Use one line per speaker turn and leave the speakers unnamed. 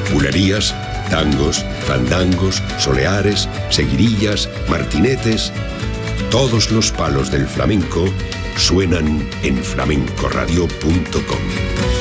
bulerías, tangos, fandangos, soleares, seguirillas, martinetes. Todos los palos del flamenco suenan en flamencoradio.com.